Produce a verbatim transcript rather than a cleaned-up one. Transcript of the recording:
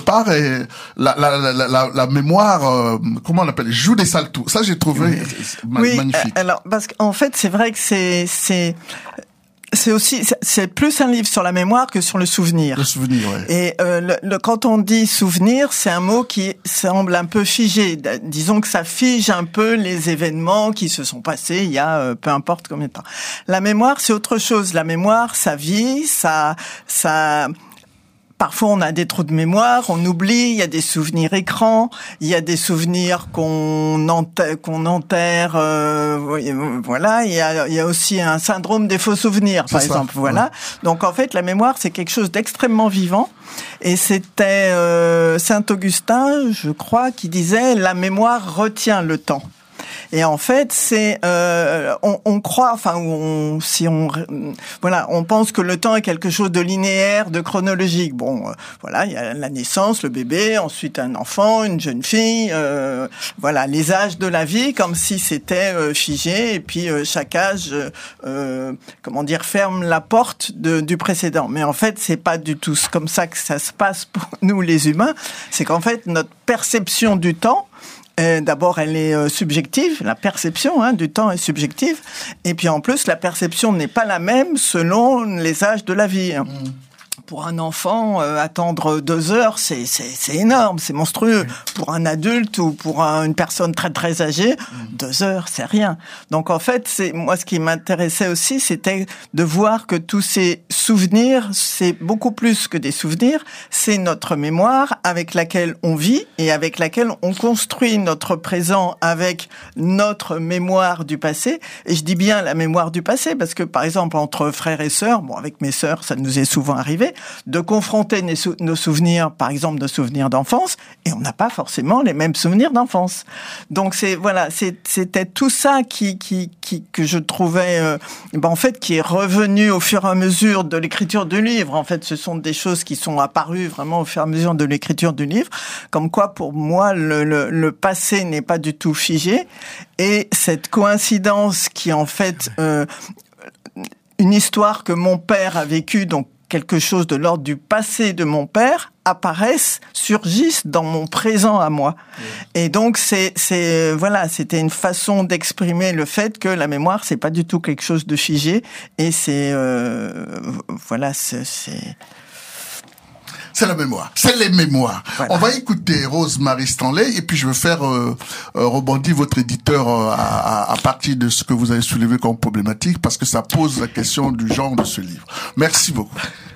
part et la la la la, la mémoire, euh, comment on appelle, joue des sales tours. Ça, j'ai trouvé ma- oui, magnifique. Euh, alors parce qu'en fait, c'est vrai que c'est c'est c'est aussi c'est plus un livre sur la mémoire que sur le souvenir. Le souvenir, ouais. Et euh, le, le, quand on dit souvenir, c'est un mot qui semble un peu figé. Disons que ça fige un peu les événements qui se sont passés il y a euh, peu importe combien de temps. La mémoire, c'est autre chose. La mémoire, ça vit, ça ça parfois, on a des trous de mémoire, on oublie, il y a des souvenirs écrans, il y a des souvenirs qu'on enterre, qu'on enterre euh, voilà, il y a, il y a aussi un syndrome des faux souvenirs, par c'est exemple, ça. voilà. Ouais. Donc, en fait, la mémoire, c'est quelque chose d'extrêmement vivant. Et c'était euh, Saint-Augustin, je crois, qui disait « la mémoire retient le temps ». Et en fait, c'est euh, on, on croit, enfin, on, si on, voilà, on pense que le temps est quelque chose de linéaire, de chronologique. Bon, euh, voilà, il y a la naissance, le bébé, ensuite un enfant, une jeune fille, euh, voilà, les âges de la vie, comme si c'était euh, figé. Et puis euh, chaque âge, euh, comment dire, ferme la porte de, du précédent. Mais en fait, c'est pas du tout comme ça que ça se passe pour nous les humains. C'est qu'en fait, notre perception du temps, Euh, d'abord, elle est euh, subjective, la perception hein, du temps est subjective, et puis en plus, la perception n'est pas la même selon les âges de la vie. Mmh. Pour un enfant, euh, attendre deux heures, c'est, c'est, c'est énorme, c'est monstrueux. Mmh. Pour un adulte ou pour un, une personne très très âgée, mmh. deux heures, c'est rien. Donc en fait, c'est moi ce qui m'intéressait aussi, c'était de voir que tous ces souvenirs, c'est beaucoup plus que des souvenirs, c'est notre mémoire avec laquelle on vit et avec laquelle on construit notre présent avec notre mémoire du passé. Et je dis bien la mémoire du passé parce que par exemple entre frères et sœurs, bon avec mes sœurs, ça nous est souvent arrivé, de confronter nos souvenirs, par exemple, de souvenirs d'enfance, et on n'a pas forcément les mêmes souvenirs d'enfance. Donc c'est voilà, c'est, c'était tout ça qui, qui, qui que je trouvais, euh, ben en fait, qui est revenu au fur et à mesure de l'écriture du livre. En fait, ce sont des choses qui sont apparues vraiment au fur et à mesure de l'écriture du livre, comme quoi pour moi le, le, le passé n'est pas du tout figé, et cette coïncidence qui en fait euh, une histoire que mon père a vécue, donc quelque chose de l'ordre du passé de mon père, apparaissent, surgissent dans mon présent à moi. Mmh. Et donc, c'est, c'est, voilà, c'était une façon d'exprimer le fait que la mémoire, c'est pas du tout quelque chose de figé. Et c'est, euh, voilà, c'est, c'est... C'est la mémoire. C'est les mémoires. Voilà. On va écouter Rose-Marie Stanley et puis je vais faire euh, euh, rebondir votre éditeur euh, à, à partir de ce que vous avez soulevé comme problématique parce que ça pose la question du genre de ce livre. Merci beaucoup.